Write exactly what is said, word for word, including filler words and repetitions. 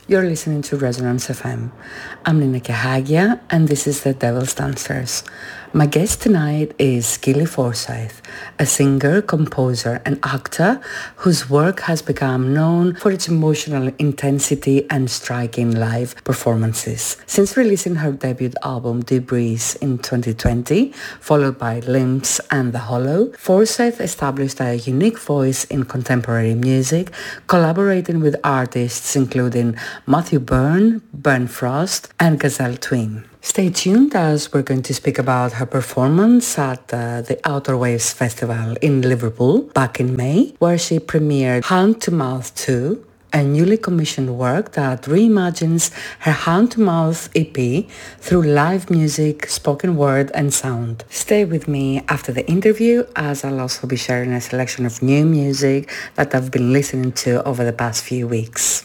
You're listening to Resonance F M. I'm Nina Kahagia, and this is The Devil's Dancers. My guest tonight is Gilly Forsyth, a singer, composer, and actor whose work has become known for its emotional intensity and striking live performances. Since releasing her debut album Debris in twenty twenty, followed by Limbs and The Hollow, Forsyth established a unique voice in contemporary music, collaborating with artists including Matthew Byrne, Ben Frost, and Gazelle Twin. Stay tuned as we're going to speak about her performance at uh, the Outer Waves Festival in Liverpool back in May, where she premiered Hand to Mouth two, a newly commissioned work that reimagines her Hand to Mouth E P through live music, spoken word and sound. Stay with me after the interview, as I'll also be sharing a selection of new music that I've been listening to over the past few weeks.